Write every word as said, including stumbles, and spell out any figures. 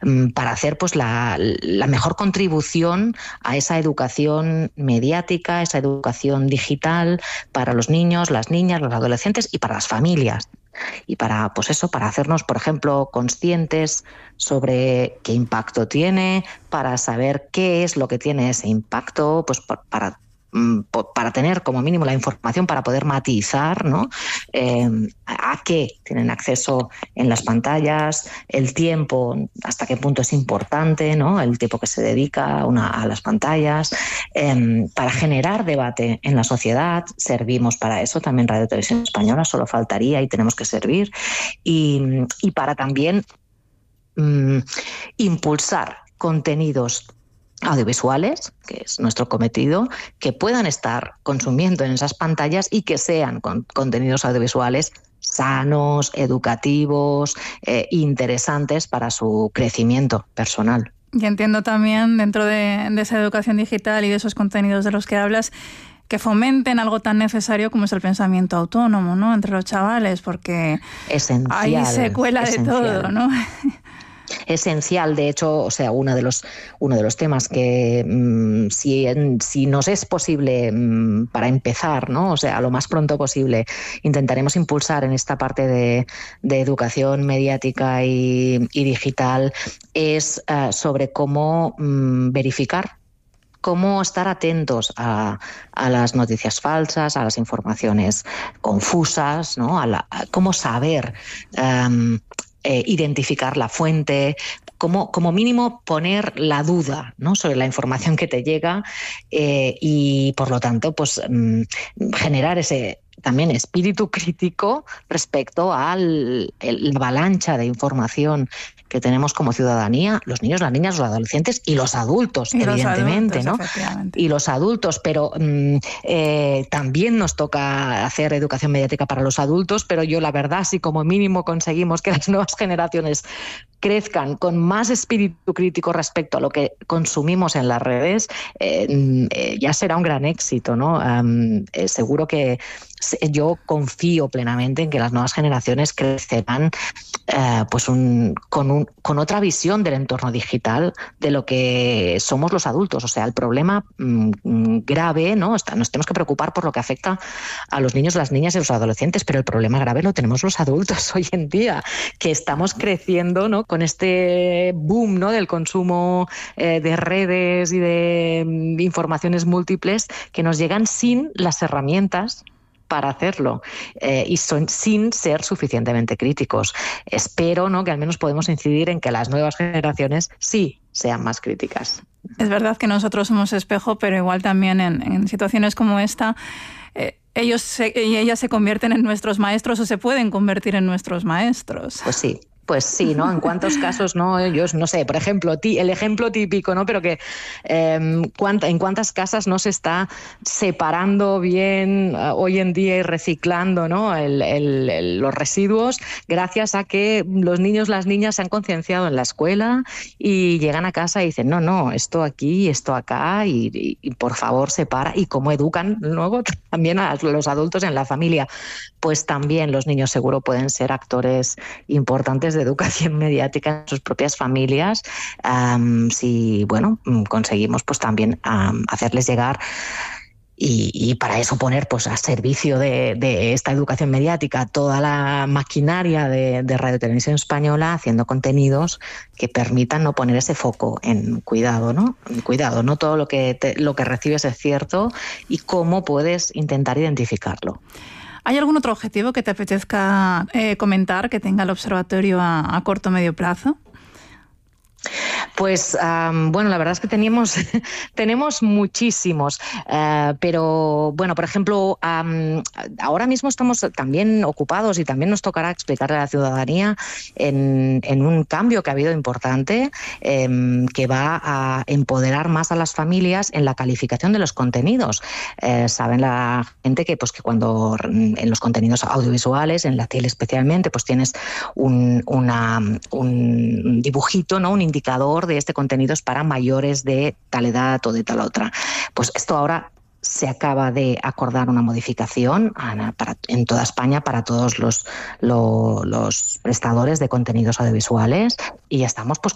para hacer pues la, la mejor contribución a esa educación mediática, esa educación digital para los niños, las niñas, los adolescentes y para las familias. Y para, pues eso, para hacernos, por ejemplo, conscientes sobre qué impacto tiene, para saber qué es lo que tiene ese impacto, pues para, para tener como mínimo la información para poder matizar, ¿no? Eh, a qué tienen acceso en las pantallas, el tiempo, hasta qué punto es importante, ¿no? El tiempo que se dedica una, a las pantallas, eh, para generar debate en la sociedad. Servimos para eso también Radio Televisión Española, solo faltaría, y tenemos que servir, y, y para también mm, impulsar contenidos audiovisuales, que es nuestro cometido, que puedan estar consumiendo en esas pantallas y que sean con, contenidos audiovisuales sanos, educativos, eh, interesantes para su crecimiento personal. Y entiendo también, dentro de, de esa educación digital y de esos contenidos de los que hablas, que fomenten algo tan necesario como es el pensamiento autónomo, ¿no?, entre los chavales, porque esencial, ahí se cuela de esencial. todo, ¿no? Esencial, de hecho, o sea, uno de los uno de los temas que mmm, si, si nos es posible mmm, para empezar, ¿no? O sea, lo más pronto posible, intentaremos impulsar en esta parte de, de educación mediática y, y digital, es uh, sobre cómo mmm, verificar, cómo estar atentos a, a las noticias falsas, a las informaciones confusas, ¿no? A, la, a cómo saber um, Eh, identificar la fuente, como, como mínimo poner la duda, ¿no?, sobre la información que te llega, eh, y por lo tanto pues mmm, generar ese también espíritu crítico respecto a la avalancha de información que tenemos como ciudadanía, los niños, las niñas, los adolescentes y los adultos, y evidentemente, los adultos, ¿no? Y los adultos, pero mmm, eh, también nos toca hacer educación mediática para los adultos, pero yo la verdad, si como mínimo conseguimos que las nuevas generaciones crezcan con más espíritu crítico respecto a lo que consumimos en las redes, eh, eh, ya será un gran éxito, ¿no? Um, eh, seguro que yo confío plenamente en que las nuevas generaciones crecerán eh, pues un, con, un, con otra visión del entorno digital de lo que somos los adultos. O sea, el problema mmm, grave, ¿no? Está, nos tenemos que preocupar por lo que afecta a los niños, las niñas y los adolescentes, pero el problema grave lo tenemos los adultos hoy en día, que estamos creciendo, ¿no?, con este boom, ¿no?, del consumo eh, de redes y de mm, informaciones múltiples que nos llegan sin las herramientas para hacerlo, eh, y son, sin ser suficientemente críticos. Espero, ¿no?, que al menos podemos incidir en que las nuevas generaciones sí sean más críticas. Es verdad que nosotros somos espejo, pero igual también en, en situaciones como esta, eh, ellos se, y ellas se convierten en nuestros maestros o se pueden convertir en nuestros maestros. Pues sí. Pues sí, ¿no? En cuántos casos, no, yo no sé, por ejemplo, tí, el ejemplo típico, ¿no? Pero que eh, cuánta, en cuántas casas no se está separando bien uh, hoy en día y reciclando, ¿no?, el, el, el, los residuos, gracias a que los niños, las niñas se han concienciado en la escuela y llegan a casa y dicen, no, no, esto aquí, esto acá, y, y, y por favor separa. Y cómo educan luego también a los adultos en la familia. Pues también los niños seguro pueden ser actores importantes de educación mediática en sus propias familias, um, si bueno conseguimos pues también um, hacerles llegar y, y para eso poner pues a servicio de, de esta educación mediática toda la maquinaria de, de Radio Televisión Española, haciendo contenidos que permitan no poner ese foco en cuidado, ¿no? Cuidado, no todo lo que te, lo que recibes es cierto, y cómo puedes intentar identificarlo. ¿Hay algún otro objetivo que te apetezca eh, comentar que tenga el observatorio a, a corto o medio plazo? Pues um, bueno, la verdad es que teníamos, tenemos muchísimos, uh, pero bueno, por ejemplo, um, ahora mismo estamos también ocupados y también nos tocará explicarle a la ciudadanía en, en un cambio que ha habido importante, um, que va a empoderar más a las familias en la calificación de los contenidos. Uh, saben la gente que, pues, que cuando en los contenidos audiovisuales, en la tele especialmente, pues tienes un, una, un dibujito, ¿no?, un indicador de este contenido es para mayores de tal edad o de tal otra. Pues esto ahora se acaba de acordar una modificación para, en toda España para todos los, lo, los prestadores de contenidos audiovisuales, y estamos pues